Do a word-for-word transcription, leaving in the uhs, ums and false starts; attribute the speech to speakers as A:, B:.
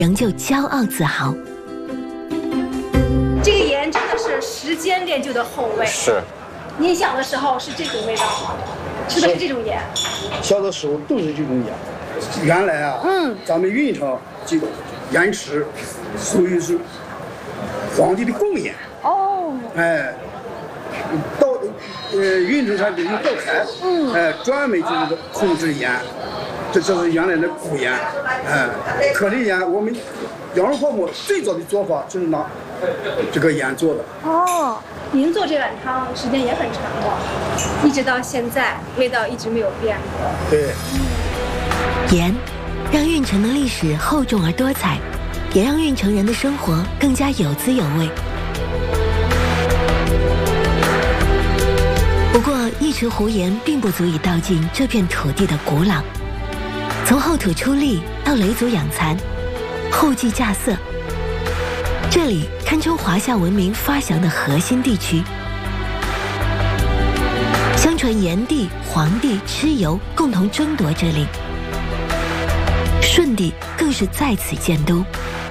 A: 仍旧骄傲自豪。
B: 这个盐真的是时间练就的后味。
C: 是。
B: 您小的时候是这种味道吗？吃的是这种盐？
D: 小的时候都是这种盐。原来啊，嗯，咱们运城这个盐池属于是皇帝的贡盐。哦。哎，到呃运城山这有道台，嗯，哎，专门就是控制盐。这这是原来的古盐，哎，颗粒盐，我们羊肉泡馍最早的做法就是拿这个盐做的。
B: 哦，您做这碗汤时间也很长了，一直到现在味道一直没有变过。
D: 对。
A: 嗯、盐让运城的历史厚重而多彩，也让运城人的生活更加有滋有味。不过，一池湖盐并不足以道尽这片土地的古老。从后土出力到雷族养蚕，后继稼穑，这里堪称华夏文明发祥的核心地区。相传炎帝、黄帝蚩尤共同争夺这里，舜帝更是在此建都，